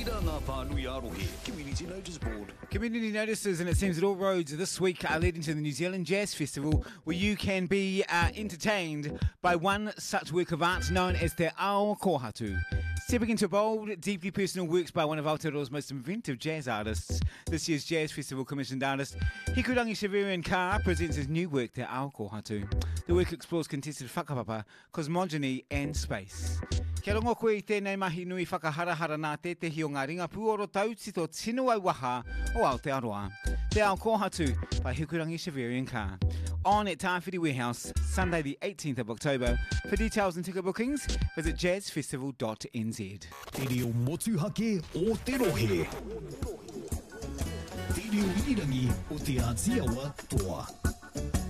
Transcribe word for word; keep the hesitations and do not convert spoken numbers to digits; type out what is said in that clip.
Tira ngā whānui arohe, Community Notice Board. Community notices, and it seems that all roads this week are leading to the New Zealand Jazz Festival, where you can be uh, entertained by one such work of art known as Te Ao Kohatu. Stepping into bold, deeply personal works by one of Aotearoa's most inventive jazz artists, this year's Jazz Festival commissioned artist Hikurangi Severian Ka presents his new work, Te Ao Kohatu. The work explores contested whakapapa, cosmogony and space. Kia rongo koe I tēnei mahi nui whakaharahara nā te te hi o ngā ringa puoro tautito tino ai waha o Aotearoa. Te Ao Kohatu by Hikurangi Severian Ka. On at Tāwhiri Warehouse, Sunday the eighteenth of October. For details and ticket bookings, visit jazz festival dot n z. Te reo motuhake o te rohe. Te reo irirangi o te Aotearoa toa.